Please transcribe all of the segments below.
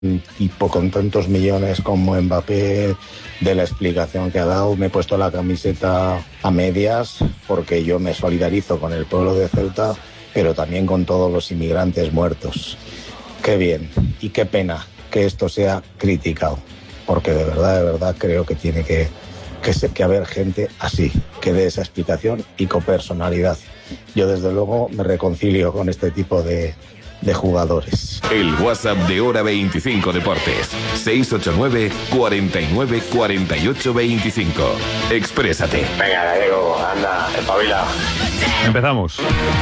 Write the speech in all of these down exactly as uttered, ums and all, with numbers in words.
Un tipo con tantos millones como Mbappé, de la explicación que ha dado, me he puesto la camiseta a medias porque yo me solidarizo con el pueblo de Ceuta, pero también con todos los inmigrantes muertos. Qué bien y qué pena que esto sea criticado, porque de verdad, de verdad creo que tiene que, que, ser, que haber gente así, que dé esa explicación y con personalidad. Yo desde luego me reconcilio con este tipo de, de jugadores. El WhatsApp de Hora veinticinco Deportes, seis ocho nueve, cuatro nueve, cuatro ocho dos cinco. Exprésate. Venga, Gallego, anda, espabila. Empezamos.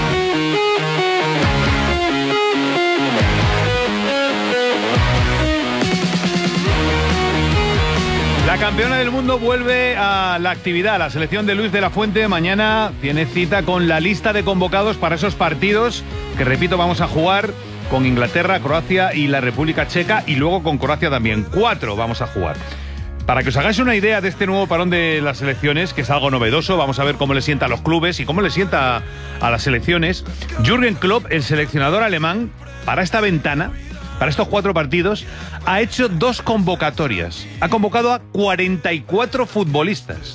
La campeona del mundo vuelve a la actividad. La selección de Luis de la Fuente mañana tiene cita con la lista de convocados para esos partidos que, repito, vamos a jugar con Inglaterra, Croacia y la República Checa, y luego con Croacia también. Cuatro vamos a jugar. Para que os hagáis una idea de este nuevo parón de las selecciones, que es algo novedoso, vamos a ver cómo le sienta a los clubes y cómo le sienta a las selecciones. Jürgen Klopp, el seleccionador alemán, para esta ventana, para estos cuatro partidos, ha hecho dos convocatorias. Ha convocado a cuarenta y cuatro futbolistas.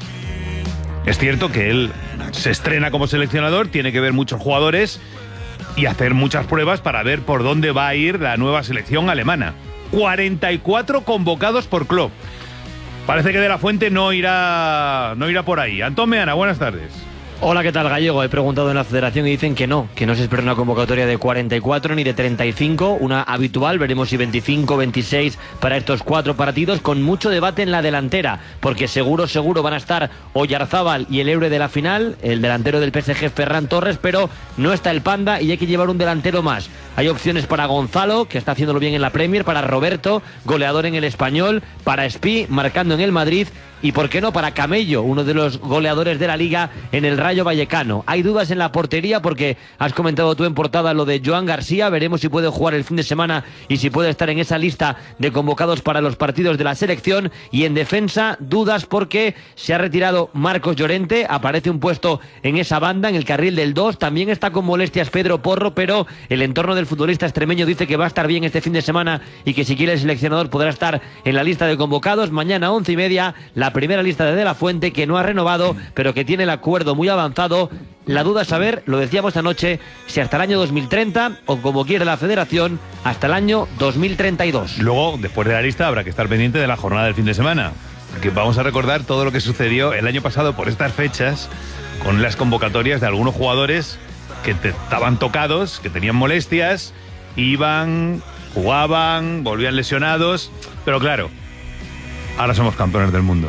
Es cierto que él se estrena como seleccionador, tiene que ver muchos jugadores y hacer muchas pruebas para ver por dónde va a ir la nueva selección alemana. cuarenta y cuatro convocados por Klopp. Parece que De la Fuente no irá, no irá por ahí. Antón Meana, buenas tardes. Hola, ¿qué tal, Gallego? He preguntado en la federación y dicen que no, que no se espera una convocatoria de cuarenta y cuatro ni de treinta y cinco, una habitual, veremos si veinticinco, veintiséis para estos cuatro partidos, con mucho debate en la delantera, porque seguro, seguro van a estar Oyarzábal y el héroe de la final, el delantero del P S G, Ferran Torres, pero no está el Panda y hay que llevar un delantero más. Hay opciones para Gonzalo, que está haciéndolo bien en la Premier, para Roberto, goleador en el Español, para Espí, marcando en el Madrid, y por qué no para Camello, uno de los goleadores de la Liga en el Rayo Vallecano. Hay dudas en la portería porque has comentado tú en portada lo de Joan García, veremos si puede jugar el fin de semana y si puede estar en esa lista de convocados para los partidos de la selección. Y en defensa, dudas porque se ha retirado Marcos Llorente, aparece un puesto en esa banda, en el carril del dos, también está con molestias Pedro Porro, pero el entorno del futbolista extremeño dice que va a estar bien este fin de semana y que si quiere el seleccionador podrá estar en la lista de convocados. Mañana once y media, la primera lista de De la Fuente, que no ha renovado, pero que tiene el acuerdo muy avanzado. La duda es saber, lo decíamos anoche, si hasta el año dos mil treinta o, como quiere la federación, hasta el año dos mil treinta y dos. Luego, después de la lista, habrá que estar pendiente de la jornada del fin de semana, que vamos a recordar todo lo que sucedió el año pasado por estas fechas con las convocatorias de algunos jugadores que te, estaban tocados, que tenían molestias, iban, jugaban, volvían lesionados, pero claro, ahora somos campeones del mundo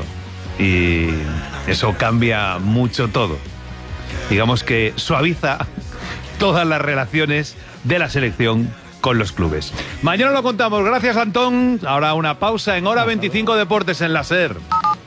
y eso cambia mucho todo. Digamos que suaviza todas las relaciones de la selección con los clubes. Mañana lo contamos. Gracias, Antón. Ahora una pausa en Hora veinticinco Deportes en la SER.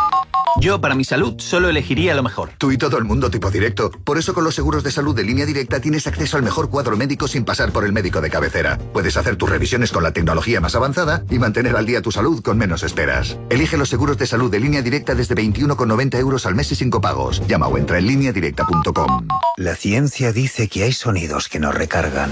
Yo, para mi salud, solo elegiría lo mejor. Tú y todo el mundo tipo directo. Por eso con los seguros de salud de Línea Directa tienes acceso al mejor cuadro médico sin pasar por el médico de cabecera. Puedes hacer tus revisiones con la tecnología más avanzada y mantener al día tu salud con menos esperas. Elige los seguros de salud de Línea Directa desde veintiuno con noventa euros al mes y sin copagos. Llama o entra en línea directa punto com. La ciencia dice que hay sonidos que nos recargan.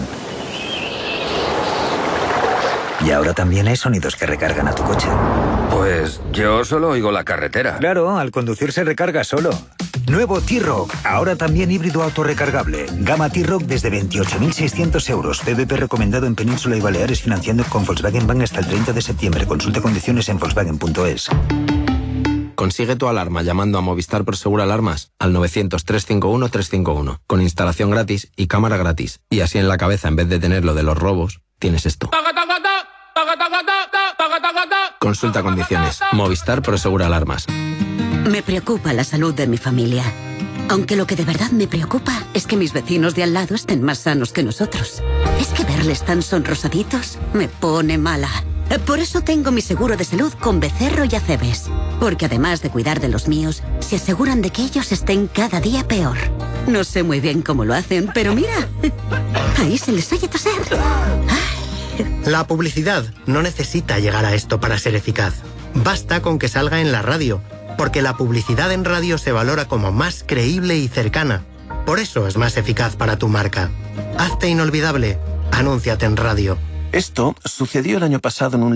Y ahora también hay sonidos que recargan a tu coche. Pues yo solo oigo la carretera. Claro, al conducir se recarga solo. Nuevo T-Rock, ahora también híbrido autorrecargable. Gama T-Rock desde veintiocho mil seiscientos euros. P V P recomendado en Península y Baleares, financiando con Volkswagen Bank hasta el treinta de septiembre. Consulta condiciones en volkswagen punto es. Consigue tu alarma llamando a Movistar Prosegur Alarmas al novecientos, trescientos cincuenta y uno, trescientos cincuenta y uno. Con instalación gratis y cámara gratis. Y así en la cabeza, en vez de tener lo de los robos, tienes esto. Consulta condiciones. Movistar Prosegur Alarmas. Me preocupa la salud de mi familia. Aunque lo que de verdad me preocupa es que mis vecinos de al lado estén más sanos que nosotros. Es que verles tan sonrosaditos me pone mala. Por eso tengo mi seguro de salud con Becerro y Acebes. Porque además de cuidar de los míos, se aseguran de que ellos estén cada día peor. No sé muy bien cómo lo hacen, pero mira, ahí se les oye toser. La publicidad no necesita llegar a esto para ser eficaz. Basta con que salga en la radio, porque la publicidad en radio se valora como más creíble y cercana. Por eso es más eficaz para tu marca. Hazte inolvidable. Anúnciate en radio. Esto sucedió el año pasado en un